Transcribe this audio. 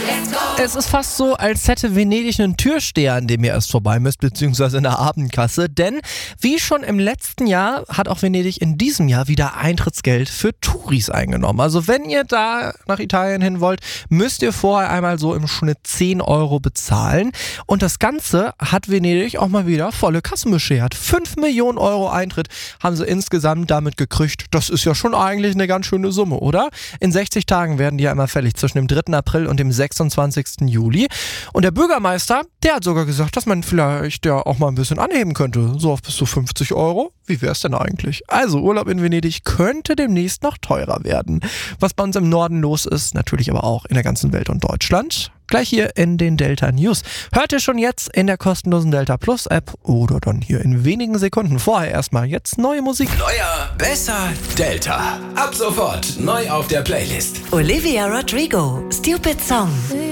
Es ist fast so, als hätte Venedig einen Türsteher, an dem ihr erst vorbei müsst, beziehungsweise in der Abendkasse. Denn wie schon im letzten Jahr hat auch Venedig in diesem Jahr wieder Eintrittsgeld für Touris eingenommen. Also wenn ihr da nach Italien hin wollt, müsst ihr vorher einmal so im Schnitt 10 Euro bezahlen. Und das Ganze hat Venedig auch mal wieder volle Kassen beschert. 5 Millionen Euro Eintritt haben sie insgesamt damit gekriegt. Das ist ja schon eigentlich eine ganz schöne Summe, oder? In 60 Tagen werden die ja immer fällig, zwischen dem 3. April und dem 26. Juli. Und der Bürgermeister, der hat sogar gesagt, dass man vielleicht ja auch mal ein bisschen anheben könnte. So auf bis zu 50 Euro. Wie wär's denn eigentlich? Also Urlaub in Venedig könnte demnächst noch teurer werden. Was bei uns im Norden los ist, natürlich aber auch in der ganzen Welt und Deutschland. Gleich hier in den Delta News. Hört ihr schon jetzt in der kostenlosen Delta Plus App oder dann hier in wenigen Sekunden. Vorher erstmal jetzt neue Musik. Neuer, besser, Delta. Ab sofort neu auf der Playlist. Olivia Rodrigo, Stupid Song.